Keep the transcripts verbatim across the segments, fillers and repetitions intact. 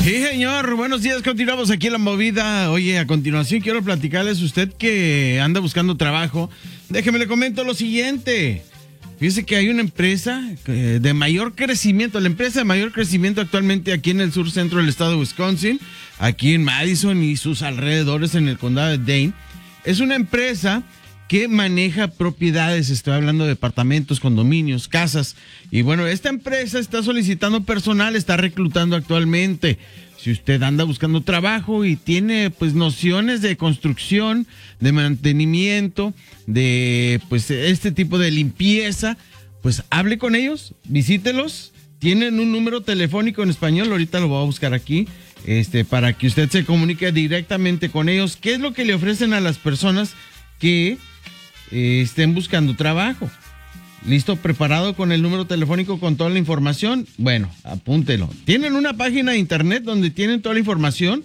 Sí, señor. Buenos días. Continuamos aquí en la movida. Oye, a continuación quiero platicarles usted que anda buscando trabajo. Déjeme le comento lo siguiente. Fíjese que hay una empresa de mayor crecimiento, la empresa de mayor crecimiento actualmente aquí en el sur centro del estado de Wisconsin, aquí en Madison y sus alrededores en el condado de Dane. Es una empresa que maneja propiedades, estoy hablando de departamentos, condominios, casas. Y bueno, esta empresa está solicitando personal, está reclutando actualmente. Si usted anda buscando trabajo y tiene pues nociones de construcción, de mantenimiento, de pues este tipo de limpieza, pues hable con ellos, visítelos. Tienen un número telefónico en español, ahorita lo voy a buscar aquí, este, para que usted se comunique directamente con ellos. ¿Qué es lo que le ofrecen a las personas que eh, estén buscando trabajo? ¿Listo? ¿Preparado con el número telefónico con toda la información? Bueno, apúntelo. Tienen una página de internet donde tienen toda la información.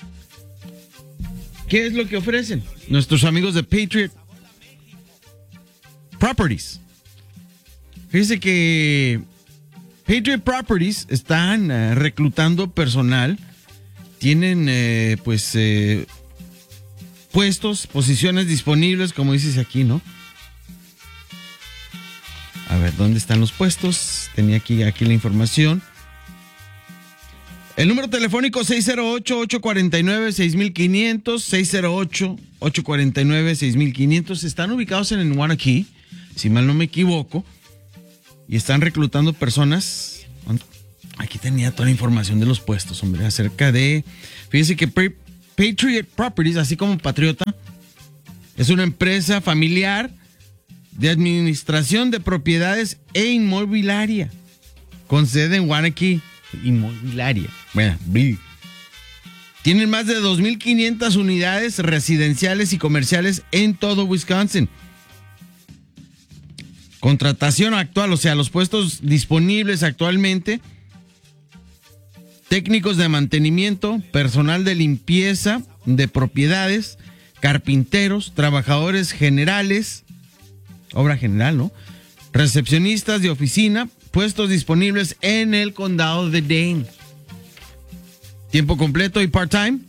¿Qué es lo que ofrecen? Nuestros amigos de Patriot Properties. Fíjense que Patriot Properties están uh, reclutando personal. Tienen, eh, pues, eh, puestos, posiciones disponibles, como dices aquí, ¿no? A ver, ¿dónde están los puestos? Tenía aquí, aquí la información. El número telefónico seis cero ocho, ocho cuatro nueve, seis cinco cero cero, seis cero ocho, ocho cuatro nueve, seis cinco cero cero. Están ubicados en Waunakee, si mal no me equivoco, y están reclutando personas. Aquí tenía toda la información de los puestos, hombre, acerca de... Fíjense que Patriot Properties, así como Patriota, es una empresa familiar de administración de propiedades e inmobiliaria, con sede en Waunakee. Inmobiliaria. Bueno, tienen más de dos mil quinientas unidades residenciales y comerciales en todo Wisconsin. Contratación actual, o sea, los puestos disponibles actualmente: técnicos de mantenimiento, personal de limpieza de propiedades, carpinteros, trabajadores generales, obra general, ¿no? Recepcionistas de oficina, puestos disponibles en el condado de Dane. Tiempo completo y part-time.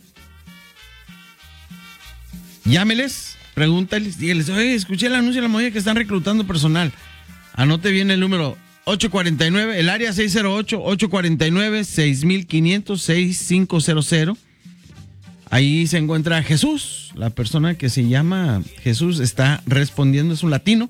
Llámeles, pregúntales, díganles, oye, escuché el anuncio de la movida que están reclutando personal. Anote bien el número ocho cuatro nueve, el área seis cero ocho, ocho cuatro nueve, seis cinco cero cero, seis cinco cero cero. Ahí se encuentra Jesús, la persona que se llama Jesús está respondiendo, es un latino.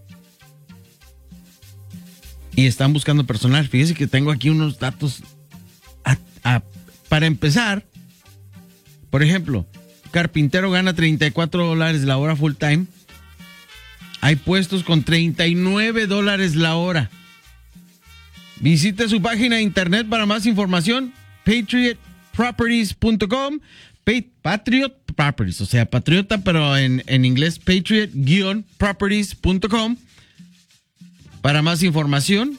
Y están buscando personal. Fíjese que tengo aquí unos datos a, a, para empezar. Por ejemplo, carpintero gana treinta y cuatro dólares la hora full time. Hay puestos con treinta y nueve dólares la hora. Visite su página de internet para más información, patriot properties punto com. Patriot Properties, o sea, patriota, pero en, en inglés, patriot properties punto com. Para más información,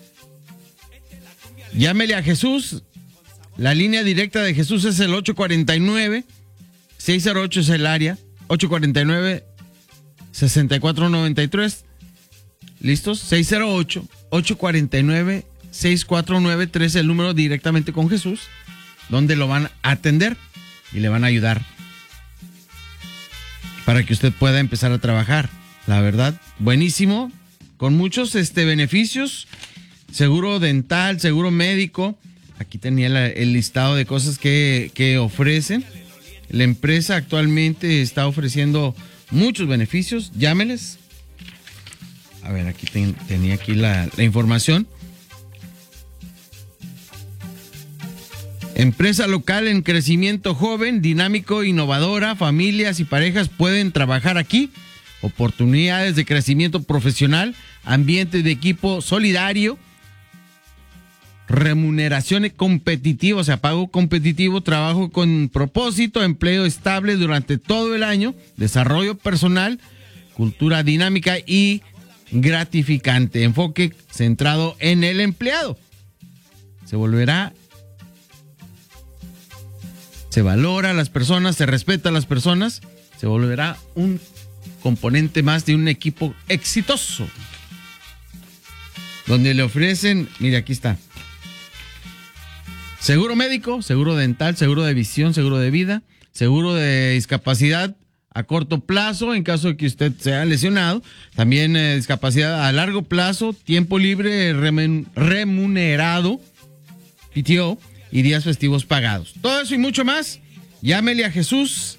llámele a Jesús. La línea directa de Jesús es el ocho cuatro nueve, seis cero ocho es el área, ocho cuatro nueve, seis cuatro nueve tres. ¿Listos? seis cero ocho, ocho cuatro nueve, seis cuatro nueve tres, el número directamente con Jesús, donde lo van a atender y le van a ayudar para que usted pueda empezar a trabajar. La verdad, buenísimo. Con muchos este, beneficios, seguro dental, seguro médico. Aquí tenía la, el listado de cosas que, que ofrecen. La empresa actualmente está ofreciendo muchos beneficios. Llámeles. A ver, aquí ten, tenía aquí la, la información. Empresa local en crecimiento joven, dinámico, innovadora. Familias y parejas pueden trabajar aquí. Oportunidades de crecimiento profesional, ambiente de equipo solidario, remuneración competitiva, o sea, pago competitivo, trabajo con propósito, empleo estable durante todo el año, desarrollo personal, cultura dinámica y gratificante, enfoque centrado en el empleado. Se volverá, se valora a las personas, se respeta a las personas, se volverá un componente más de un equipo exitoso, donde le ofrecen, mire, aquí está, Seguro médico, seguro dental, seguro de visión, seguro de vida, seguro de discapacidad a corto plazo en caso de que usted sea lesionado. También eh, discapacidad a largo plazo, tiempo libre remen- remunerado, P T O y días festivos pagados. Todo eso y mucho más, llámele a Jesús.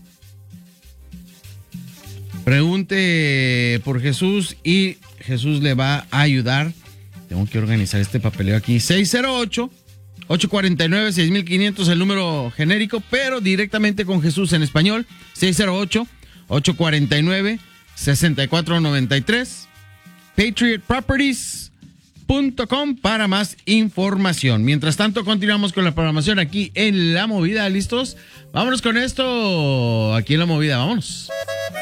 Pregunte por Jesús y Jesús le va a ayudar. Tengo que organizar este papeleo aquí. seis cero ocho, ocho cuatro nueve, seis cinco cero cero, el número genérico, pero directamente con Jesús en español. seis cero ocho, ocho cuatro nueve, seis cuatro nueve tres. patriot properties punto com para más información. Mientras tanto, continuamos con la programación aquí en La Movida. ¿Listos? Vámonos con esto aquí en La Movida. Vámonos.